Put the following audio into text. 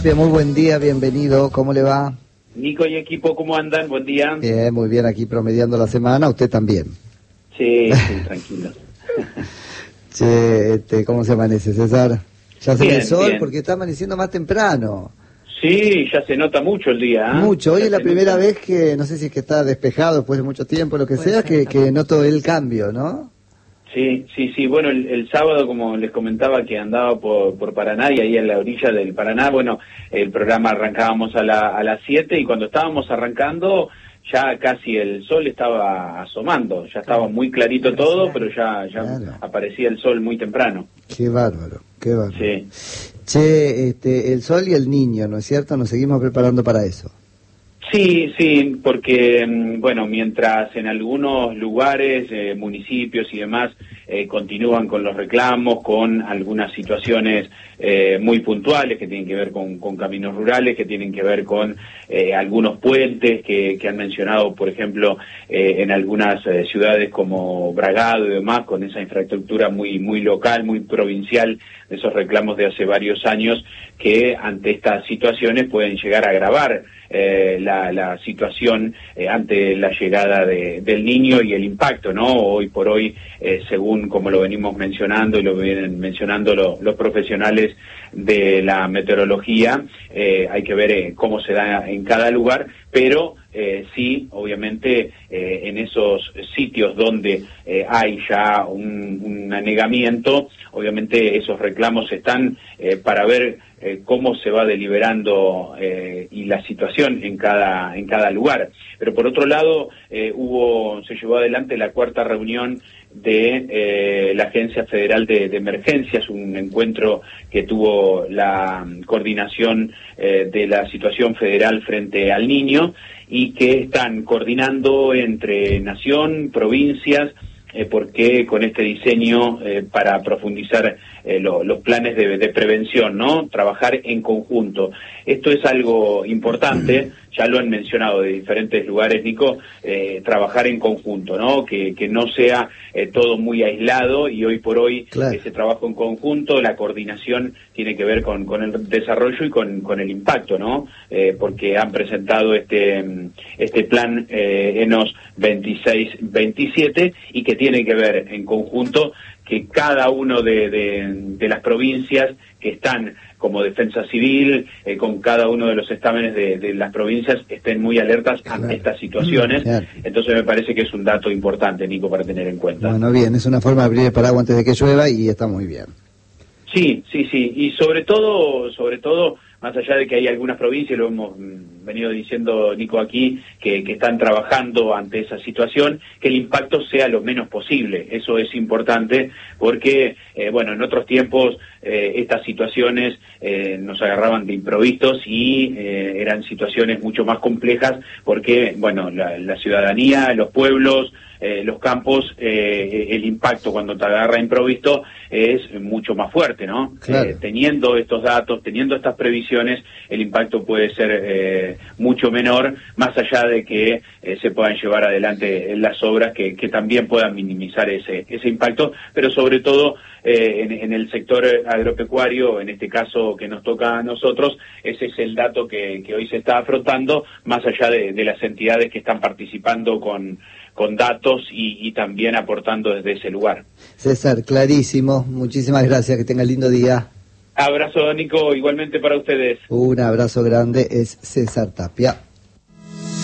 Bien, muy buen día, bienvenido, ¿cómo le va? Nico y equipo, ¿cómo andan? Buen día. Bien, muy bien, aquí promediando la semana, usted también. Sí, tranquilo. Che, ¿cómo se amanece, César? ¿Ya se ve el sol? Bien. Porque está amaneciendo más temprano. Sí, ya se nota mucho el día, ¿eh? Mucho, hoy Ya es la se primera nota. vez que, no sé si es que está despejado después de mucho tiempo, lo que sea, que noto el cambio, ¿no? Sí. Bueno, el sábado, como les comentaba, que andaba por Paraná y ahí en la orilla del Paraná, bueno, el programa arrancábamos a las 7 y cuando estábamos arrancando ya casi el sol estaba asomando, ya estaba muy clarito todo, pero ya Claro. aparecía el sol muy temprano. Qué bárbaro, qué bárbaro. Sí. Che, el sol y el niño, ¿no es cierto? Nos seguimos preparando para eso. Sí, porque, bueno, mientras en algunos lugares, municipios y demás, continúan con los reclamos, con algunas situaciones muy puntuales que tienen que ver con caminos rurales, que tienen que ver con algunos puentes que han mencionado, por ejemplo, en algunas ciudades como Bragado y demás, con esa infraestructura muy local, muy provincial, de esos reclamos de hace varios años, que ante estas situaciones pueden llegar a agravar la situación ante la llegada del niño y el impacto, ¿no? Hoy por hoy, según como lo venimos mencionando y lo vienen mencionando los profesionales de la meteorología, hay que ver cómo se da en cada lugar, pero sí, obviamente, en esos sitios donde hay ya un anegamiento, obviamente esos reclamos están para ver cómo se va deliberando y la situación en cada lugar. Pero por otro lado, se llevó adelante la cuarta reunión de la Agencia Federal de Emergencias, un encuentro que tuvo la coordinación de la situación federal frente al niño y que están coordinando entre nación, provincias, porque con este diseño para profundizar los planes de prevención, ¿no? Trabajar en conjunto. Esto es algo importante, ya lo han mencionado de diferentes lugares, Nico, trabajar en conjunto, ¿no? Que no sea todo muy aislado y hoy por hoy Claro. ese trabajo en conjunto, la coordinación tiene que ver con el desarrollo y con el impacto, ¿no? Porque han presentado este plan ENOS 26-27 y que tiene que ver en conjunto que cada uno de las provincias que están como defensa civil, con cada uno de los estámenes de las provincias, estén muy alertas ante estas situaciones. Claro. Entonces me parece que es un dato importante, Nico, para tener en cuenta. Bueno, bien, es una forma de abrir el paraguas antes de que llueva y está muy bien. Sí, y sobre todo, más allá de que hay algunas provincias, lo hemos venido diciendo, Nico, aquí, que están trabajando ante esa situación, que el impacto sea lo menos posible. Eso es importante porque, bueno, en otros tiempos estas situaciones nos agarraban de improvistos y eran situaciones mucho más complejas porque, bueno, la ciudadanía, los pueblos, los campos, el impacto cuando te agarra improvisto es mucho más fuerte, ¿no? Claro. Teniendo estos datos, teniendo estas previsiones, el impacto puede ser mucho menor, más allá de que se puedan llevar adelante las obras que también puedan minimizar ese impacto, pero sobre todo en el sector agropecuario, en este caso que nos toca a nosotros, ese es el dato que hoy se está afrontando, más allá de las entidades que están participando con datos y también aportando desde ese lugar. César, clarísimo, muchísimas gracias, que tenga lindo día. Abrazo, Nico, igualmente para ustedes. Un abrazo grande, es César Tapia.